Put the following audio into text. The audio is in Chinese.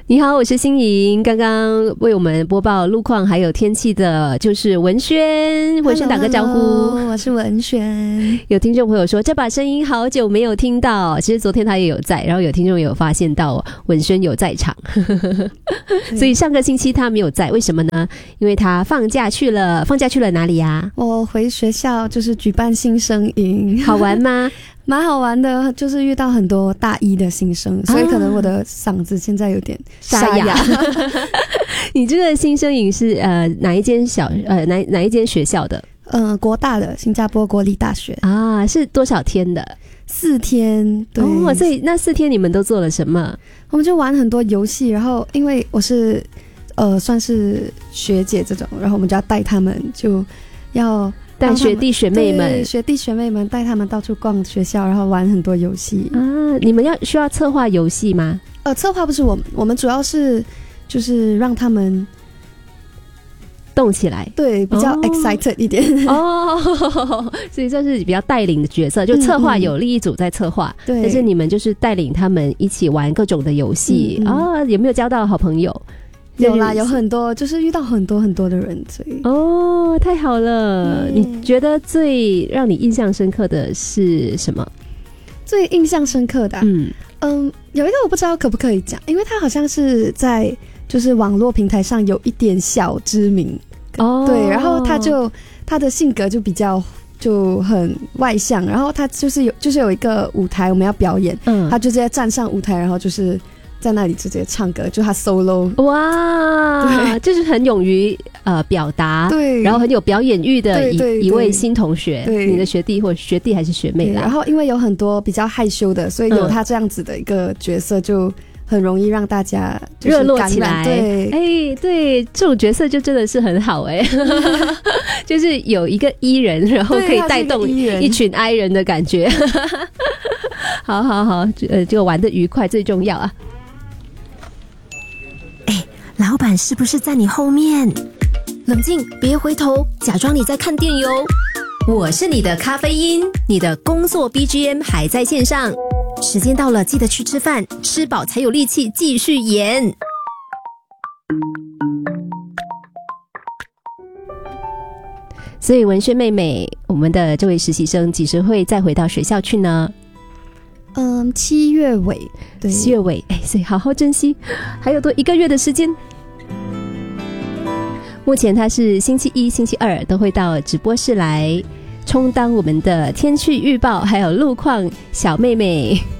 你好，我是欣莹。刚刚为我们播报路况还有天气的就是文轩。文轩打个招呼。 我是文轩。 有听众朋友说这把声音好久没有听到，其实昨天他也有在，然后有听众也有发现到文轩有在场所以上个星期他没有在，为什么呢？因为他放假去了哪里呀？ 我回学校就是举办新生营。 好玩吗？ 蛮好玩的，就是遇到很多大一的新生，所以可能我的嗓子现在有点沙哑你这个新生营是哪一间哪一间学校的？ 国大的新加坡国立大学啊。是多少天的 ？4天。对哦，所以那4天你们都做了什么？ 我们就玩很多游戏，然后因为我是算是学姐这种，然后我们就要带他们，就要带学弟学妹们带他们到处逛学校，然后玩很多游戏啊。你们需要策划游戏吗？ 策划不是我们主要是就是让他们动起来， 对，比较 excited 一点所以这是比较带领的角色，就策划有另一组在策划， 对， 但是你们就是带领他们一起玩各种的游戏啊。有没有交到好朋友？ 有啦，有很多，就是遇到很多很多的人，所以太好了。你觉得最让你印象深刻的是什么？ 最印象深刻的有一个我不知道可不可以讲，因为他好像是在就是网络平台上有一点小知名对，然后他的性格就比较就很外向，然后他就是有一个舞台我们要表演，他就直接站上舞台，然后就是在那里直接唱歌，就他 solo。 哇，就是很勇于表达，对，然后很有表演欲的一位新同学，你的学弟或学弟还是学妹啦。 然后因为有很多比较害羞的，所以有他这样子的一个角色就很容易让大家热络起来。 对， 对，这种角色就真的是很好就是有一个 E 人，然后可以带动一群 I 人的感觉好，这个玩得愉快最重要啊。 老板是不是在你后面？冷静，别回头，假装你在看电影哦。 我是你的咖啡因，你的工作 BGM 还在线上。 时间到了，记得去吃饭，吃饱才有力气继续演。 所以文轩妹妹，我们的这位实习生几时会再回到学校去呢 ？7月尾。对 ，7月尾，所以好好珍惜，还有多1个月的时间。目前他是星期1、星期2都会到直播室来充当我们的天气预报还有路况小妹妹。